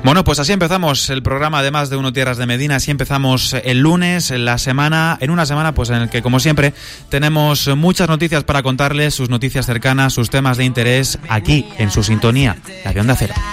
Bueno, pues así empezamos el programa de Más de Uno Tierras de Medina. Así empezamos el lunes, en una semana pues en el que, como siempre, tenemos muchas noticias para contarles, sus noticias cercanas, sus temas de interés, aquí en su sintonía, la de Onda Cero.